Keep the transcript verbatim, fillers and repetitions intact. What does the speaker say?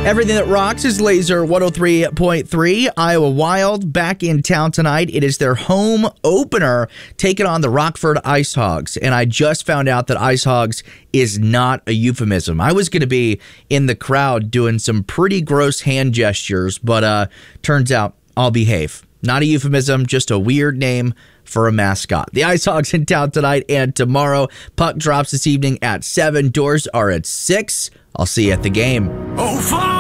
Everything that rocks is Laser one oh three point three. Iowa Wild back in town tonight. It is their home opener, taking on the Rockford Ice Hogs. And I just found out that Ice Hogs is not a euphemism. I was going to be in the crowd doing some pretty gross hand gestures, but uh, turns out I'll behave. Not a euphemism, just a weird name for a mascot. The Ice Hogs in town tonight and tomorrow. Puck drops this evening at seven. Doors are at six. I'll see you at the game. Oh, fine.